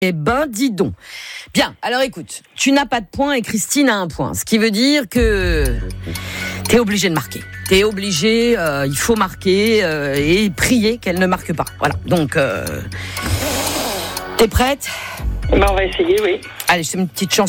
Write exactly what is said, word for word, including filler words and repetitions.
Eh ben, dis donc. Bien, alors écoute, tu n'as pas de point et Christine a un point. Ce qui veut dire que t'es obligé de marquer. T'es obligé, euh, il faut marquer euh, et prier qu'elle ne marque pas. Voilà, donc euh, t'es prête ? Ben, on va essayer, oui. Allez, je fais une petite chanson.